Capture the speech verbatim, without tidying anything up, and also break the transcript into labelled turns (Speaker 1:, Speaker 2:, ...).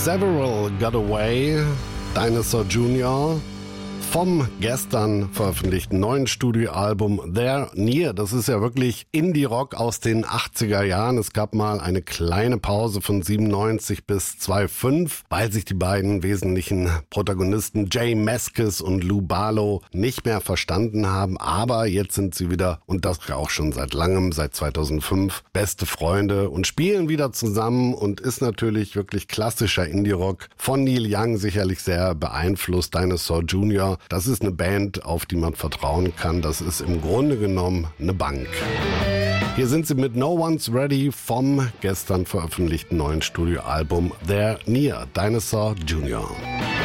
Speaker 1: Several Got Away, Dinosaur Junior vom gestern veröffentlichten neuen Studioalbum There Near. Das ist ja wirklich Indie-Rock aus den achtziger Jahren. Es gab mal eine kleine Pause von siebenundneunzig bis zweitausendfünf, weil sich die beiden wesentlichen Protagonisten Jay Mascis und Lou Barlow nicht mehr verstanden haben. Aber jetzt sind sie wieder, und das ja auch schon seit langem, seit zweitausendfünf, beste Freunde und spielen wieder zusammen und ist natürlich wirklich klassischer Indie-Rock von Neil Young sicherlich sehr beeinflusst. Dinosaur Junior Das ist eine Band, auf die man vertrauen kann. Das ist im Grunde genommen eine Bank. Hier sind sie mit No One's Ready vom gestern veröffentlichten neuen Studioalbum There Near, Dinosaur Junior